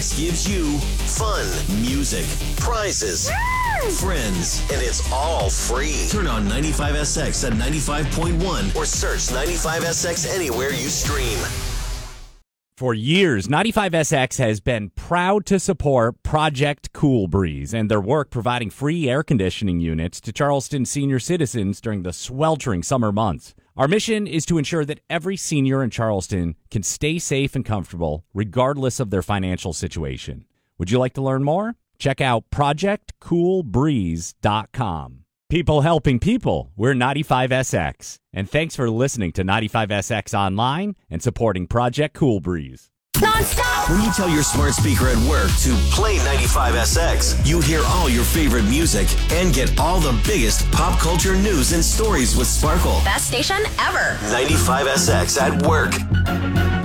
95SX gives you fun, music, prizes, friends, and it's all free. Turn on 95SX at 95.1 or search 95SX anywhere you stream. For years, 95SX has been proud to support Project Cool Breeze and their work providing free air conditioning units to Charleston senior citizens during the sweltering summer months. Our mission is to ensure that every senior in Charleston can stay safe and comfortable regardless of their financial situation. Would you like to learn more? Check out projectcoolbreeze.com. People helping people. We're 95SX. And thanks for listening to 95SX Online and supporting Project Cool Breeze. Non-stop! When you tell your smart speaker at work to play 95SX, you hear all your favorite music and get all the biggest pop culture news and stories with Sparkle. Best station ever. 95SX at work.